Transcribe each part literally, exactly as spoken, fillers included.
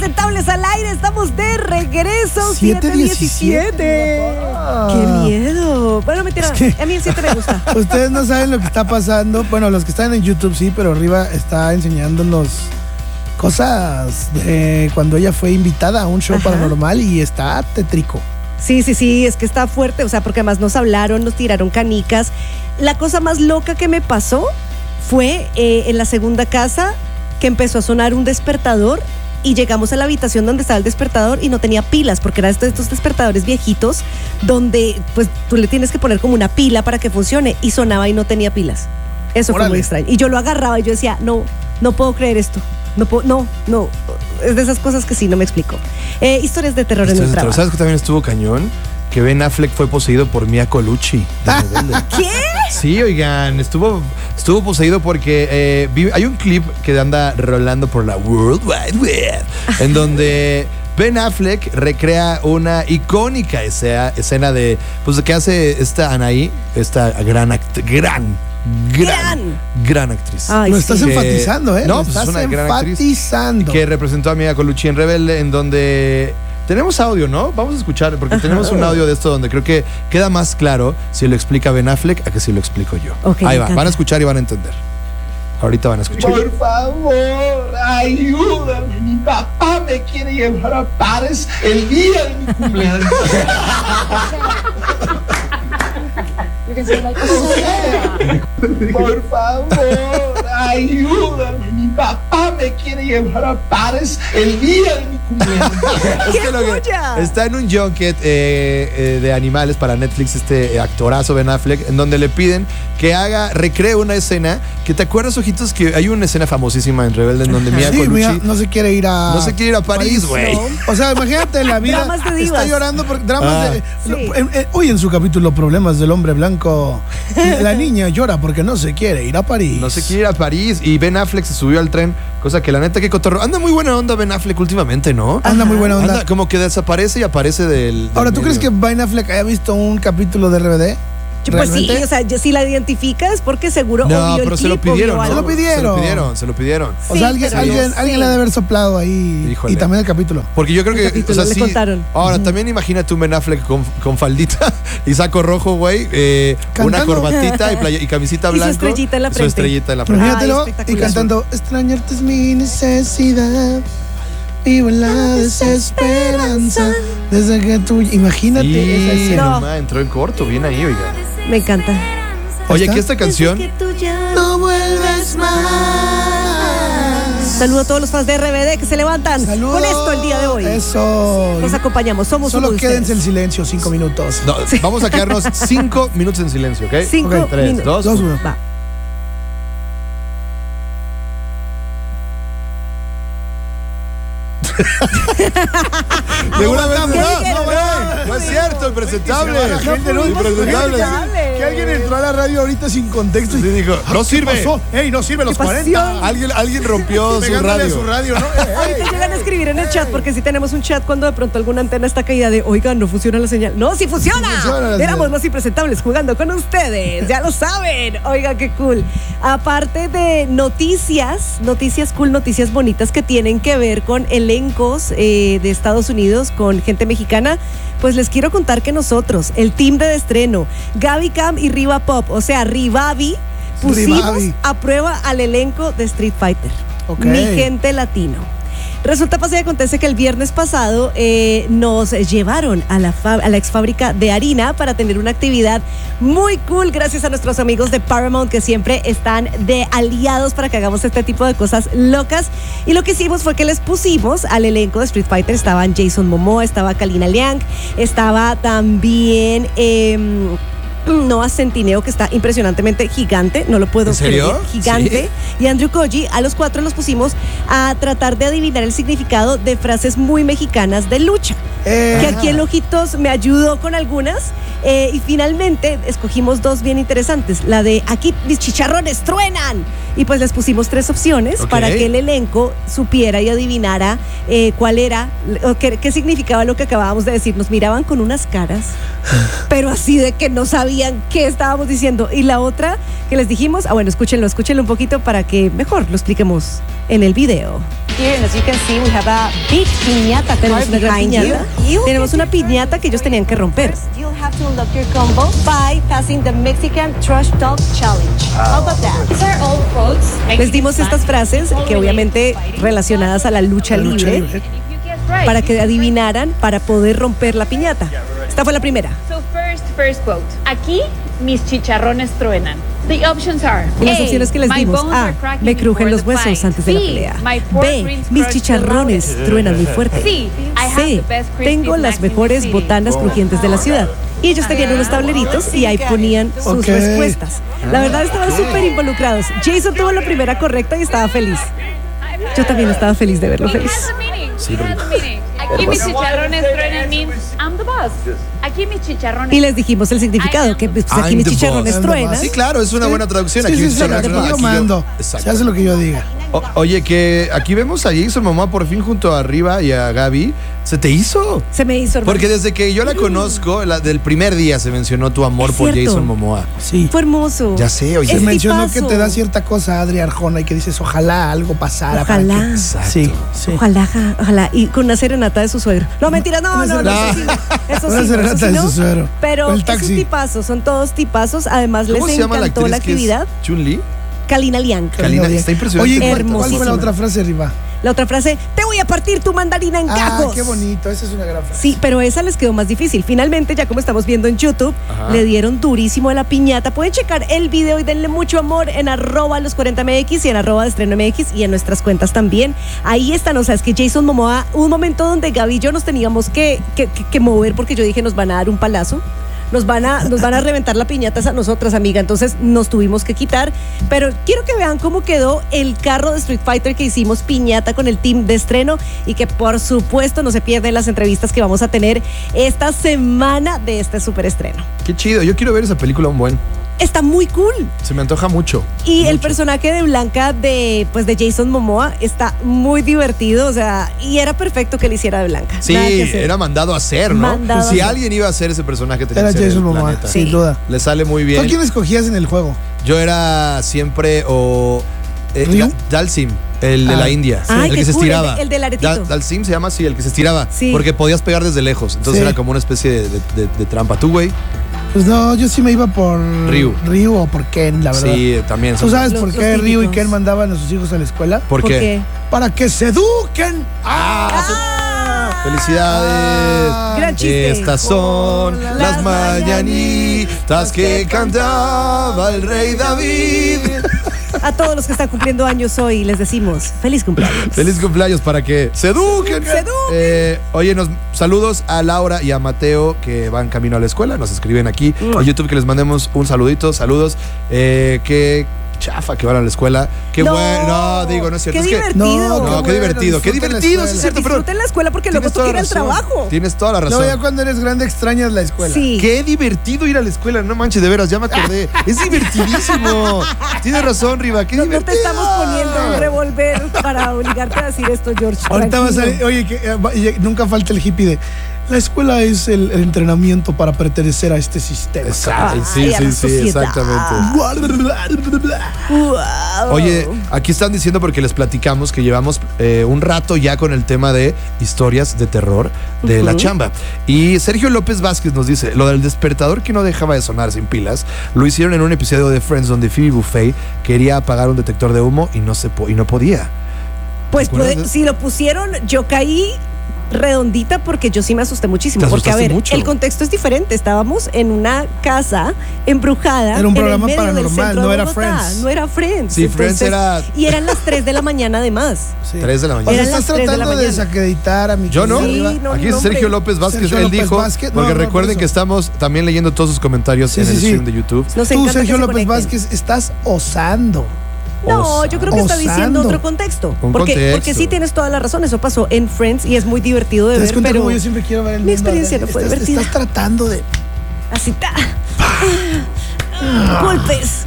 Impresentables al aire, estamos de regreso. siete diecisiete. ¡Qué miedo! Bueno, mentira, Es que- a mí el siete me gusta. Ustedes no saben lo que está pasando. Bueno, los que están en YouTube sí, pero arriba está enseñándonos cosas de cuando ella fue invitada a un show Ajá. paranormal y está tétrico. Sí, sí, sí, es que está fuerte, o sea, porque además nos hablaron, nos tiraron canicas. La cosa más loca que me pasó fue eh, en la segunda casa que empezó a sonar un despertador y llegamos a la habitación donde estaba el despertador y no tenía pilas, porque era de estos, estos despertadores viejitos donde pues tú le tienes que poner como una pila para que funcione y sonaba y no tenía pilas. Eso Órale. fue muy extraño. Y yo lo agarraba y yo decía, no, no puedo creer esto. No, puedo, no, no. Es de esas cosas que sí, no me explico. Eh, historias de terror en el Entonces, trabajo. ¿sabes que también estuvo cañón? Que Ben Affleck fue poseído por Mia Colucci. de Rebelde. ¿Qué? Sí, oigan, estuvo, estuvo poseído porque eh, vi- hay un clip que anda rolando por la World Wide Web, en donde Ben Affleck recrea una icónica escena, escena de, pues, de que hace esta Anaí, esta gran, act- gran, gran, Gran. gran actriz. Ay, Lo estás sí. Que- enfatizando, ¿eh? no, Lo pues, estás es una gran actriz enfatizando. Que representó a Mia Colucci en Rebelde, en donde tenemos audio, ¿no? Vamos a escuchar, porque tenemos un audio de esto donde creo que queda más claro si lo explica Ben Affleck a que si lo explico yo. Ok, Ahí me va, encanta. van a escuchar y van a entender. Ahorita van a escuchar. Por favor, ayúdame. Mi papá me quiere llevar a Paris el día de mi cumpleaños. Por favor, ayúdame. Mi papá me quiere llevar a Paris el día de mi cumpleaños. Es ¡Qué que lo que- joya! está en un junket eh, eh, de animales para Netflix, este actorazo Ben Affleck, en donde le piden que haga, recree una escena. Que te acuerdas, ojitos, que hay una escena famosísima en Rebelde en donde Mia Sí, Colucci mira, no se quiere ir a. no se quiere ir a París, güey. No. O sea, imagínate la vida. Dramas de divas. Está llorando por dramas Ah. de. Sí. lo- en- en- hoy en su capítulo Problemas del hombre blanco, la niña llora porque no se quiere ir a París. No se quiere ir a París y Ben Affleck se subió al tren, cosa que la neta que cotorro. Anda muy buena onda Ben Affleck últimamente, ¿no? Anda muy buena onda. Anda como que desaparece y aparece del. del Ahora, ¿tú crees que medio. Ben Affleck haya visto un capítulo de R B D? Yo, pues sí, ¿Realmente? o sea, yo, si la identificas porque seguro No, o vio pero el se lo clip o pidieron, vio ¿no? Se lo algo. pidieron. Se lo pidieron, se lo pidieron. O Sí, sea, alguien, pero alguien, sí. alguien le ha de haber soplado ahí. Híjole. Y también el capítulo. Porque yo creo El que. capítulo le contaron. Ahora, también imagínate un Ben Affleck con, con faldita y saco rojo, güey. eh, una Cantando. corbatita y, playa- y camisita Y su blanca. estrellita en la Su frente. estrellita en la frente. Imagínatelo y espectacular. cantando Extrañarte es mi necesidad. Vivo en la desesperanza. Desde que tú. Imagínate esa Sí, escena. No. nomás, entró en corto, bien ahí, oiga. Me encanta. Oye, está? que esta canción. Desde que tú ya- No vuelves más. Saludo a todos los fans de R B D que se levantan Saludos. con esto el día de hoy. Eso. Los acompañamos, somos Solo uno de quédense en ustedes. silencio cinco minutos. No, vamos a quedarnos cinco minutos en silencio, ¿ok? Cinco Ok, tres, minutos. dos, Dos, uno. uno. Va. Seguramente ¿Qué no. dijeron? No, no es cierto, impresentable. La gente no, Impresentable. Impresentable. Que alguien entró a la radio ahorita sin contexto y Sí, dijo, "Ah, no ¿qué sirve. pasó? ¡Ey, no sirve los ¿Qué pasión? cuarenta! Alguien, alguien rompió su Pegándole a radio. su radio, ¿no? Ey, Ahorita ey. llegan a escribir en el chat, porque si tenemos un chat cuando de pronto alguna antena está caída de, oigan, no funciona la señal. No, sí funciona. Sí funciona la Éramos señal. los impresentables jugando con ustedes, ya lo saben. Oigan, qué cool. Aparte de noticias, noticias cool, noticias bonitas que tienen que ver con elencos eh, de Estados Unidos, con gente mexicana, pues les quiero contar que nosotros, el team de estreno, Gaby Cam y Riva Pop, o sea, Rivavi, pusimos Rivavi. a prueba al elenco de Street Fighter. Ok. Mi gente latino. Resulta, pasa y acontece que el viernes pasado eh, nos llevaron a la, fa- a la ex fábrica de harina para tener una actividad muy cool, gracias a nuestros amigos de Paramount que siempre están de aliados para que hagamos este tipo de cosas locas. Y lo que hicimos fue que les pusimos al elenco de Street Fighter. Estaban Jason Momoa, estaba Kalina Liang, estaba también... em, Noah Centineo, que está impresionantemente gigante, no lo puedo ¿En serio? creer, gigante. Y Andrew Koji, a los cuatro los pusimos a tratar de adivinar el significado de frases muy mexicanas de lucha. Eh, Que aquí el Ojitos me ayudó con algunas. eh, y finalmente escogimos dos bien interesantes. La de aquí mis chicharrones truenan. Y pues les pusimos tres opciones Ok. para que el elenco supiera y adivinara eh, cuál era, o qué, qué significaba lo que acabábamos de decir. Nos miraban con unas caras, pero así de que no sabían qué estábamos diciendo. Y la otra que les dijimos, ah bueno, escúchenlo, escúchenlo un poquito para que mejor lo expliquemos en el video. Here, and as you can see, we have a beef piñata. Tenemos una gran piñata. Tenemos una piñata que ellos tenían que romper. You'll have to unlock your combo by passing the Mexican Trash Talk Challenge. How about that? These are all quotes. Les dimos estas frases que obviamente relacionadas a la lucha La lucha libre libre. para que adivinaran para poder romper la piñata. Esta fue la primera. So first, first quote. Aquí mis chicharrones truenan. The options are: Y las A, opciones que les my dimos: bones A. are cracking Me crujen before los the huesos fight. antes de la B, pelea. my pork B. ribs Mis crush the chicharrones loudest. truenan muy fuerte. C, I have C. the best crispy Tengo las snacks in the mejores city. botanas crujientes de la ciudad. Y ellos tenían unos tableritos y ahí ponían sus Ok. respuestas. La verdad estaban súper involucrados. Jason tuvo la primera correcta y estaba feliz. Yo también estaba feliz de verlo It feliz. has a meaning. It has a meaning. Aquí mis chicharrones truenan means I'm the boss. Aquí mis chicharrones. Y les dijimos el significado, que pues, aquí I'm mis the chicharrones boss. truenan. Sí, claro, es una buena traducción. Sí, Aquí sí, mis sí, chicharrones aquí truenan, yo aquí mando. Exacto. Se hace lo que yo diga. O- oye, que aquí vemos a Jason Momoa por fin junto a Arriba y a Gaby. ¿Se te hizo? Se me hizo hermoso. Porque desde que yo la conozco, la, del primer día se mencionó tu amor Es por cierto. Jason Momoa. Sí. Fue hermoso. Ya sé, oye. Se Es mencionó tipazo. que te da cierta cosa Adri Arjona y que dices, ojalá algo pasara. para Ojalá. que- Exacto. Sí, sí. Ojalá, ja- ojalá. Y con una serenata de su suegro. No, mentira, no, Una no, no. Eso sí, no. Eso Una sí, no, serenata eso sí de no. su suegro. Pero O el es un taxi. tipazo, son todos tipazos. Además, les ¿Cómo se llama la encantó actriz la que es actividad. Chun-Li? Kalina Liang. Kalina, Bien. está impresionante. Oye, ¿cuál, Hermosísima. cuál fue la otra frase arriba? La otra frase, te voy a partir tu mandarina en Ah, gajos. qué bonito. Esa es una gran frase. Sí, pero esa les quedó más difícil. Finalmente, ya como estamos viendo en YouTube, Ajá. le dieron durísimo a la piñata. Pueden checar el video y denle mucho amor en arroba los cuarenta M X y en arroba de estreno M X y en nuestras cuentas también. Ahí están, o sea, es que Jason Momoa, un momento donde Gaby y yo nos teníamos que, que, que- que mover porque yo dije, nos van a dar un palazo. Nos van, a, nos van a reventar la piñata a nosotras, amiga. Entonces nos tuvimos que quitar. Pero quiero que vean cómo quedó el carro de Street Fighter que hicimos piñata con el team de estreno. Y que por supuesto no se pierden las entrevistas que vamos a tener esta semana de este super estreno. Qué chido. Yo quiero ver esa película un buen. Está muy cool. Se me antoja mucho. Y el Mucho. personaje de Blanca de, pues, de Jason Momoa está muy divertido. O sea, y era perfecto que le hiciera de Blanca. Sí, Nada que hacer. era mandado a hacer, ¿no? Mandado a si hacer. alguien iba a hacer ese personaje, tenía Era que ser Jason el Momoa, planeta. sin Sí. duda. Le sale muy ¿Tú bien. a quién escogías en el juego? Yo era siempre o eh, ¿Ryu? Da- Dalsim, el de Ah. la India, Ay, el qué que se cool, el de- estiraba. el del aretito. Da- Dalsim se llama así, el que se estiraba, Sí. porque podías pegar desde lejos. Entonces Sí. era como una especie de, de- de- de trampa. ¿Tú, güey? Pues no, yo sí me iba por Ryu. Ryu o por Ken, la verdad. Sí, también. ¿Tú sabes Los- por los qué Ryu y típicos. Ken mandaban a sus hijos a la escuela? ¿Por, ¿Por qué? qué? Para que se eduquen. Ah, ¡Felicidades! Gran chiste. Estas son Las las mañanitas que cantaba el rey David. A todos los que están cumpliendo años hoy les decimos feliz cumpleaños. Feliz cumpleaños para que se eduquen. Se eduquen. Eh, oye, nos saludos a Laura y a Mateo que van camino a la escuela. Nos escriben aquí en YouTube que les mandemos un saludito. Saludos. Eh, que chafa que van a la escuela. Qué No, bueno. No, digo, no es cierto. qué es que, divertido. no, Qué qué bueno, divertido. Qué disfruten la divertido, sí es escuela. cierto, pero Disfruten la escuela porque luego tienes tú toda la quieres el razón. trabajo. Tienes toda la razón. No, ya cuando eres grande extrañas la escuela. Sí. Qué divertido ir a la escuela, no manches, de veras, ya me acordé. Es divertidísimo. Tienes razón, Riva, qué No, no divertido. te estamos poniendo un revólver para obligarte a decir esto, George. Ahorita vas a, Tranquilo. oye, que eh, va- y nunca falta el hippie de la escuela es el, el entrenamiento para pertenecer a este sistema. Exacto, sí, Ay, a sí, la sí, sociedad. exactamente. Wow. Oye, aquí están diciendo porque les platicamos que llevamos eh, un rato ya con el tema de historias de terror de la chamba. Y Sergio López Vázquez nos dice, lo del despertador que no dejaba de sonar sin pilas, lo hicieron en un episodio de Friends donde Phoebe Buffay quería apagar un detector de humo y no, se po- y no podía. Pues ¿Te acuerdas puede- de- si lo pusieron, yo caí redondita porque yo sí me asusté muchísimo. Te Porque, a asustaste ver, mucho. el contexto es diferente. Estábamos en una casa embrujada. Era un en el programa medio del paranormal, centro de no era Bogotá. Friends. No era Friends. Sí, Friends era- Y eran las tres de la mañana además. Sí. tres de la O sea, mañana. Eran estás las tres de la tratando de, mañana. desacreditar a mi Yo no. querida Sí, Riva. no, Aquí no, es Sergio hombre. López Vázquez, Sergio él López dijo, Vázquez, no, porque no, por recuerden eso. que estamos también leyendo todos sus comentarios Sí, en sí, el sí. stream de YouTube. Nos Tú, encanta Sergio que se López conecten. Vázquez, estás osando. No, yo creo que está diciendo Osando. otro contexto. Un porque, contexto. porque sí tienes toda la razón. Eso pasó en Friends y es muy divertido de ¿Te das ver. cuenta Pero cómo yo siempre quiero ver el mi mundo experiencia arder? no fue estás, divertida. Estás tratando de... así está. Golpes.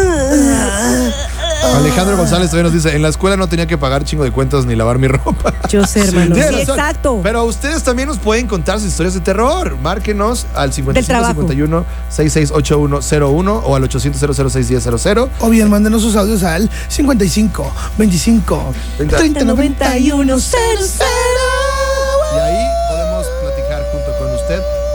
Alejandro González también nos dice, en la escuela no tenía que pagar chingo de cuentas ni lavar mi ropa. Yo sé, hermano. Sí, Tienes razón. exacto. Pero ustedes también nos pueden contar sus historias de terror. Márquenos al cincuenta y cinco trabajo. cincuenta y uno sesenta y seis ochenta y uno cero uno o al ochocientos cero cero seis diez cero cero. O bien, mándenos sus audios al cincuenta y cinco, veinticinco, treinta, noventa y uno, cero cero.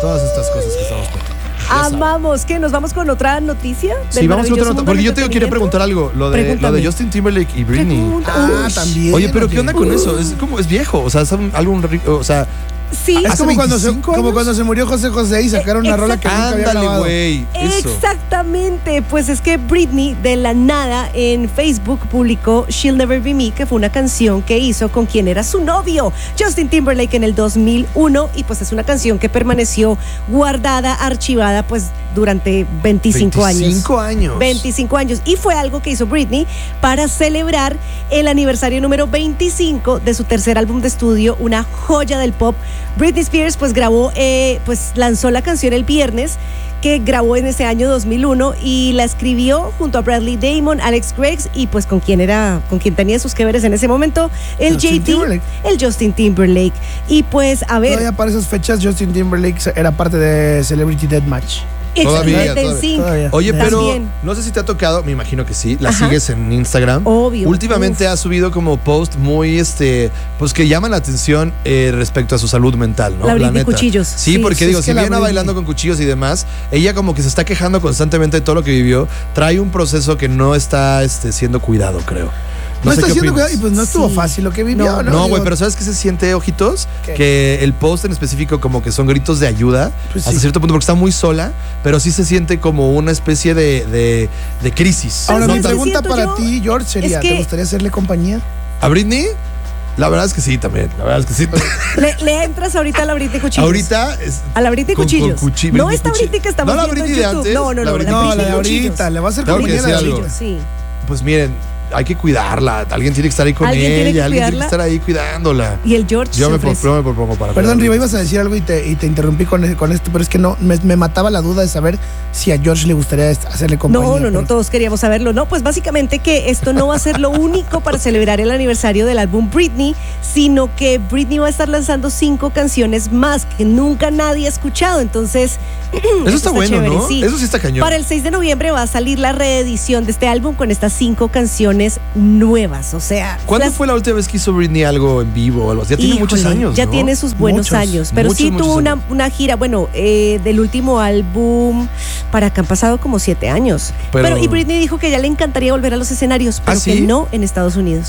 todas estas cosas que estamos platicando. Amamos. ¿Qué? ¿Nos vamos con otra noticia? Sí, vamos con otra nota. Porque yo te quiero preguntar algo. Lo de, lo de Justin Timberlake y Britney. Pregunta. Ah, Uy. también. Oye, pero ¿qué onda con Uh. eso? Es como, es viejo. O sea, es un álbum rico. O sea, Sí, Es ¿Hace como cuando, se, veinticinco como años? cuando se murió José José y sacaron una rola que nunca había ándale, grabado. güey. Eso. exactamente. Pues es que Britney de la nada en Facebook publicó She'll Never Be Me, que fue una canción que hizo con quien era su novio, Justin Timberlake, en el dos mil uno. Y pues es una canción que permaneció guardada, archivada, pues durante veinticinco años. veinticinco años. veinticinco años. Y fue algo que hizo Britney para celebrar el aniversario número veinticinco de su tercer álbum de estudio, una joya del pop. Britney Spears pues grabó, eh, pues lanzó la canción el viernes, que grabó en ese año dos mil uno y la escribió junto a Bradley Damon, Alex Greggs y pues con quien era, con quien tenía sus que veres en ese momento, el Justin J T, Timberlake. el Justin Timberlake. Y pues a ver, Todavía para esas fechas Justin Timberlake era parte de Celebrity Deathmatch. Todavía, excelente, todavía. sí. Todavía. Oye, pero También. no sé si te ha tocado, me imagino que sí, la Ajá. sigues en Instagram. Obvio. Últimamente Uf. ha subido como post muy, este, pues que llaman la atención eh, respecto a su salud mental, ¿no? La Britney neta. Cuchillos. Sí, Sí, porque sí, digo, es si que la viene Britney- bailando con cuchillos y demás, ella como que se está quejando constantemente de todo lo que vivió, trae un proceso que no está este, siendo cuidado, creo. No, sé está qué haciendo opinas. cuidado y pues no estuvo Sí. fácil lo que vivió, ¿no? No, No, güey, Digo, pero ¿sabes qué se siente, ojitos? ¿Qué? Que el post en específico como que son gritos de ayuda, Pues hasta sí. cierto punto, porque está muy sola, pero sí se siente como una especie de, de, de crisis. Ahora, ¿Sabes mi qué pregunta siento para yo? ti, George, sería, Es que- ¿te gustaría hacerle compañía? ¿A Britney? La verdad es que sí, también. La verdad es que sí. Le, le entras ahorita a la Britney Cuchillos. Ahorita es- A la Britney con- Cuchillos. con cuchi- no Britney esta Cuchi- Britney que estamos ¿No la viendo en Britney de YouTube. antes? No, no, La no. Britney- la No, la Britney de Cuchillos. ahorita, le va a hacer Tengo que compañía a la decir algo. Cuchillos. Sí. Pues miren, hay que cuidarla. Alguien tiene que estar ahí con Alguien ella. tiene que alguien tiene que cuidarla. estar ahí cuidándola. Y el George Yo se me, ofrece. yo me propongo para Perdón, cuidarla. Riva, ibas a decir algo y te, y te interrumpí con, con esto, pero es que no, me, me mataba la duda de saber si a George le gustaría est- hacerle compañía. No, no, no, pero- todos queríamos saberlo. No, pues básicamente que esto no va a ser lo único para celebrar el aniversario del álbum Britney, sino que Britney va a estar lanzando cinco canciones más que nunca nadie ha escuchado. Entonces, Eso está bueno, chévere, ¿no? Eso sí está cañón. Para el seis de noviembre va a salir la reedición de este álbum con estas cinco canciones nuevas. O sea, ¿Cuándo las- fue la última vez que hizo Britney algo en vivo o algo así? Ya tiene muchos Híjole, años, Ya ¿no? tiene sus buenos Muchos, años. Pero muchos, sí muchos tuvo una, años. una gira, bueno, eh, del último álbum para acá han pasado como siete años. Pero- Pero, y Britney dijo que ya le encantaría volver a los escenarios, pero ¿Ah, sí? que no en Estados Unidos.